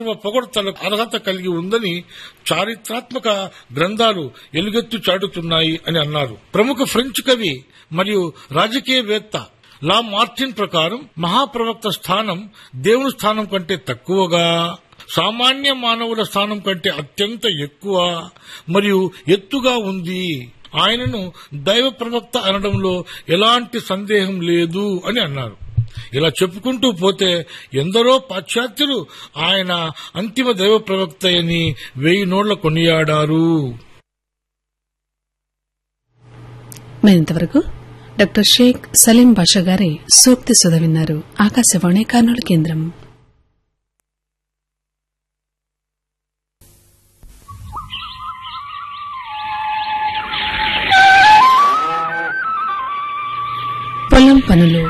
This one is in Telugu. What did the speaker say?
పొగడ్తలకు అర్హత కలిగి ఉందని చారిత్రాత్మక గ్రంథాలు ఎలుగెత్తు చాటుతున్నాయి అని అన్నారు. ప్రముఖ ఫ్రెంచ్ కవి మరియు రాజకీయవేత్త లా మార్టిన్ ప్రకారం మహాప్రవక్త స్థానం దేవుని స్థానం కంటే తక్కువగా, సామాన్య మానవుల స్థానం కంటే అత్యంత ఎక్కువ మరియు ఎత్తుగా ఉంది. ఆయనను దైవ ప్రవక్త అనడంలో ఎలాంటి సందేహం లేదు అని అన్నారు. ఇలా చెప్పుకుంటూ పోతే ఎందరో పాశ్చాత్యులు ఆయన అంతిమ దైవ ప్రవక్త అని 1000 నోళ్ల కొనియాడారు. మరింతవరకు డాక్టర్ షేక్ సలీం బాషా గారి సూక్తి సుధ విన్నారు. ఆకాశవాణి కర్నూలు కేంద్రం. పొలం పనులు.